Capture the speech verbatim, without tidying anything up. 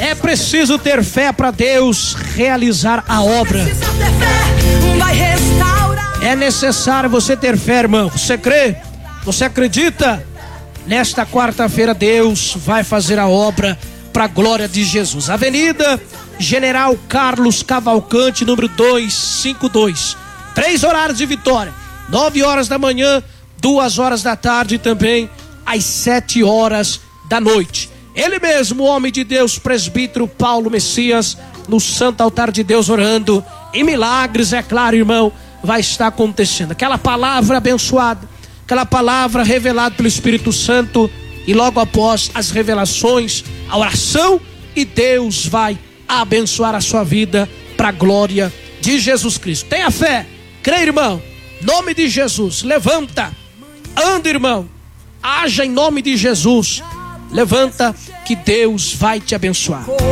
É preciso ter fé para Deus realizar a obra. É necessário você ter fé, irmão. Você crê? Você acredita? Nesta quarta-feira Deus vai fazer a obra para a glória de Jesus. Avenida General Carlos Cavalcante, número duzentos e cinquenta e dois. Três horários de Vitória. Nove horas da manhã, duas horas da tarde e também às sete horas da noite. Ele mesmo, o homem de Deus, presbítero Paulo Messias, no Santo Altar de Deus orando. E milagres, é claro, irmão, vai estar acontecendo. Aquela palavra abençoada, aquela palavra revelada pelo Espírito Santo, e logo após as revelações, a oração, e Deus vai abençoar a sua vida para a glória de Jesus Cristo. Tenha fé, crê, irmão, nome de Jesus. Levanta, anda, irmão, haja em nome de Jesus. Levanta, que Deus vai te abençoar.